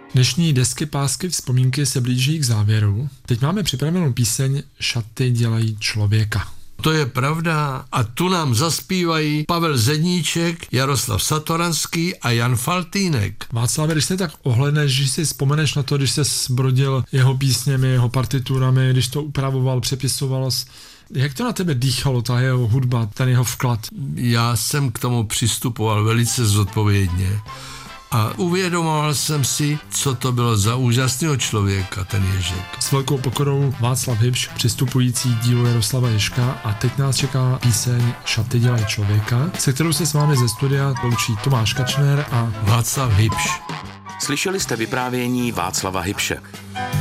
Dnešní desky pásky vzpomínky se blíží k závěru. Teď máme připravenou píseň Šaty dělají člověka. To je pravda a tu nám zaspívají Pavel Zedníček, Jaroslav Satoranský a Jan Faltýnek. Václav, když se tak ohledneš, když si vzpomeneš na to, když se zbrodil jeho písněmi, jeho partiturami, když to upravoval, přepisoval, jak to na tebe dýchalo, ta jeho hudba, ten jeho vklad? Já jsem k tomu přistupoval velice zodpovědně a uvědomoval jsem si, co to bylo za úžasného člověka, ten Ježek. S velkou pokorou Václav Hybš, přistupující k dílu Jaroslava Ježka, a teď nás čeká píseň Šaty dělají člověka, se kterou se s vámi ze studia loučí Tomáš Kačner a Václav Hybš. Slyšeli jste vyprávění Václava Hybše.